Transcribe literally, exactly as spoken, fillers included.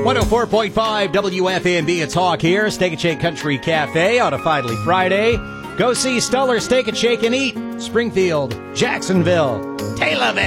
one oh four point five W F M B, it's Hawk here, Steak and Shake Country Cafe on a Finally Friday. Go see Stuller Steak and Shake and Eat, Springfield, Jacksonville, Taylorville.